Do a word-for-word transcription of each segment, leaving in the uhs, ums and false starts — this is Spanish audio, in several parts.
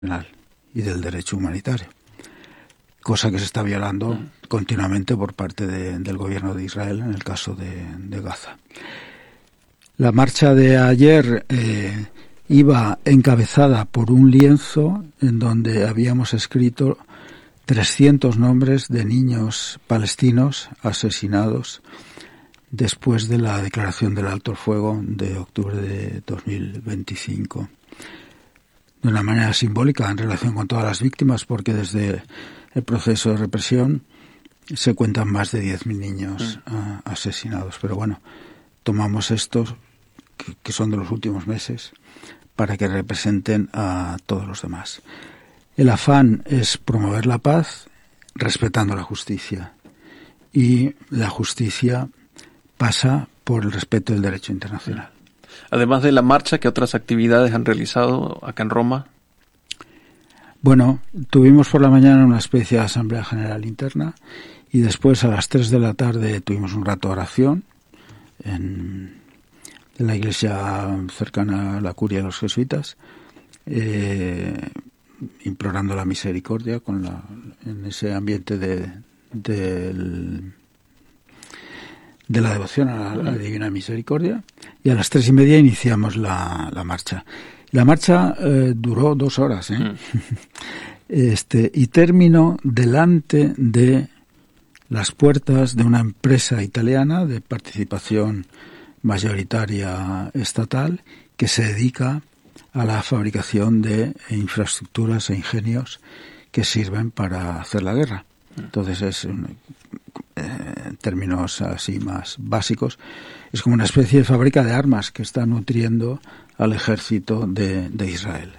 y del derecho humanitario, cosa que se está violando mm. continuamente por parte de, del gobierno de Israel en el caso de, de Gaza. La marcha de ayer eh, iba encabezada por un lienzo en donde habíamos escrito trescientos nombres de niños palestinos asesinados después de la declaración del alto el fuego de octubre de dos mil veinticinco. De una manera simbólica en relación con todas las víctimas, porque desde el proceso de represión se cuentan más de diez mil niños mm. uh, asesinados. Pero bueno, tomamos estos, que, que son de los últimos meses, para que representen a todos los demás. El afán es promover la paz respetando la justicia. Y la justicia pasa por el respeto del derecho internacional. Además de la marcha, ¿qué otras actividades han realizado acá en Roma? Bueno, tuvimos por la mañana una especie de asamblea general interna y después a las tres de la tarde tuvimos un rato de oración en, en la iglesia cercana a la curia de los jesuitas, eh, implorando la misericordia con la, en ese ambiente de, de, de la devoción a la, a la Divina Misericordia, y a las tres y media iniciamos la, la marcha. La marcha eh, duró dos horas, ¿eh? Mm. Este, y terminó delante de las puertas de una empresa italiana de participación mayoritaria estatal que se dedica a la fabricación de infraestructuras e ingenios que sirven para hacer la guerra. Entonces es, eh, en términos así más básicos, es como una especie de fábrica de armas que está nutriendo al ejército de, de Israel.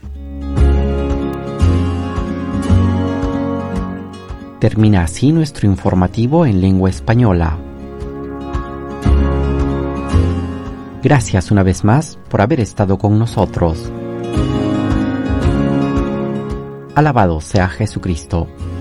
Termina así nuestro informativo en lengua española. Gracias una vez más por haber estado con nosotros. Alabado sea Jesucristo.